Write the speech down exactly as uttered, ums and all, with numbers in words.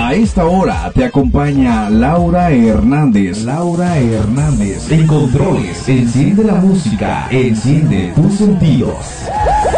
A esta hora te acompaña Laura Hernández. Laura Hernández. En controles, enciende la música, enciende tus sentidos.